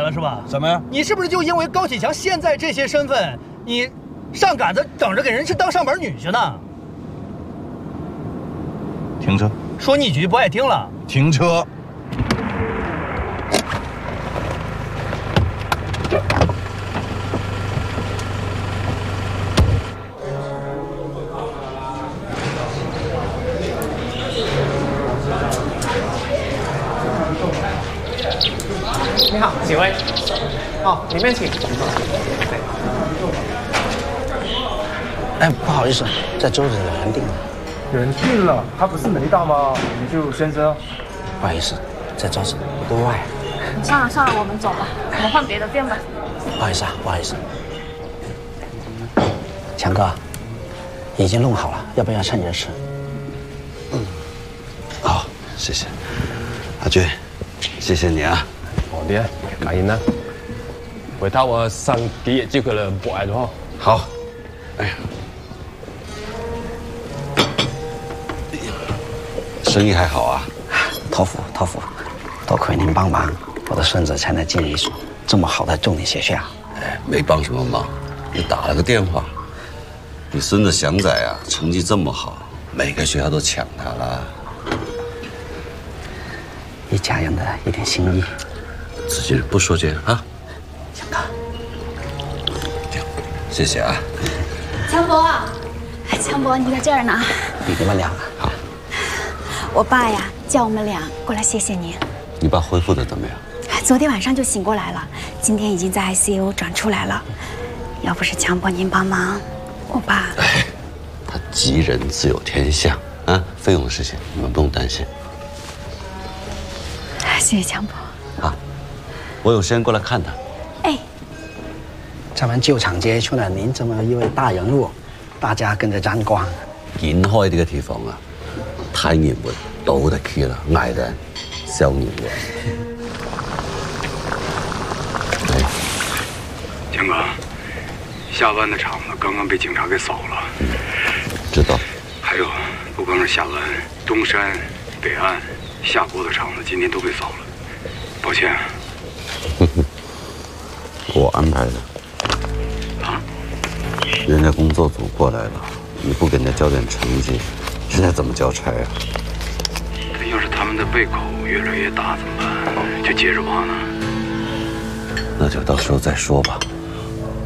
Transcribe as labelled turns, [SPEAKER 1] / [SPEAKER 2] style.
[SPEAKER 1] 了是吧？
[SPEAKER 2] 怎么呀？
[SPEAKER 1] 你是不是就因为高启强现在这些身份，你上杆子等着给人去当上门女婿呢？
[SPEAKER 2] 停车！
[SPEAKER 1] 说你几句不爱听了。
[SPEAKER 2] 停车！
[SPEAKER 3] 你好，几位？哦，里面请。
[SPEAKER 4] 哎，不好意思，在桌子有人订了。
[SPEAKER 5] 有人订了，他不是没到吗？你就先生。
[SPEAKER 4] 不好意思，在桌子多外。
[SPEAKER 6] 算了算了，我们走吧，我们换别的店吧。
[SPEAKER 4] 不好意思啊，不好意思。强哥，已经弄好了，要不要趁热吃？
[SPEAKER 7] 好，谢谢。阿俊，谢谢你啊。
[SPEAKER 8] 好的，感恩啦。回頭我上幾日招佢兩博嗌咗。
[SPEAKER 7] 好。哎呀，生意还好啊？
[SPEAKER 4] 托福，多亏您帮忙，我的孙子才能进一所这么好的重点学校。
[SPEAKER 7] 哎，没帮什么忙，你打了个电话。你孙子祥仔啊，成绩这么好，每个学校都抢他了。
[SPEAKER 4] 一家人的一点心意。
[SPEAKER 7] 自己不说这啊。
[SPEAKER 4] 强哥，
[SPEAKER 7] 谢谢啊。
[SPEAKER 6] 强伯啊，强伯，你在这儿呢。
[SPEAKER 4] 你们俩好。
[SPEAKER 6] 我爸呀，叫我们俩过来谢谢您。
[SPEAKER 7] 你爸恢复的怎么样？
[SPEAKER 6] 昨天晚上就醒过来了，今天已经在 ICU 转出来了。要不是强伯您帮忙，我爸……
[SPEAKER 7] 哎，他吉人自有天相啊，费用的事情你们不用担心。
[SPEAKER 6] 谢谢强伯。
[SPEAKER 7] 啊，我有时间过来看他。
[SPEAKER 6] 哎，
[SPEAKER 4] 咱们旧厂街出了您这么一位大人物，大家跟着沾光。
[SPEAKER 7] 沿開呢個地方啊，太熱門，倒得去了，捱人消熱了。
[SPEAKER 9] 强哥，下湾的厂子刚刚被警察给扫了。
[SPEAKER 7] 知道。
[SPEAKER 9] 还有，不光是下湾，东山、北岸、下锅的厂子今天都被扫了。抱歉。
[SPEAKER 7] 我安排的。
[SPEAKER 9] 啊？
[SPEAKER 7] 人家工作组过来了，你不给人家交点成绩，人家怎么交差呀？
[SPEAKER 9] 要是他们的胃口越来越大怎么办？就接着挖呢？
[SPEAKER 7] 那就到时候再说吧。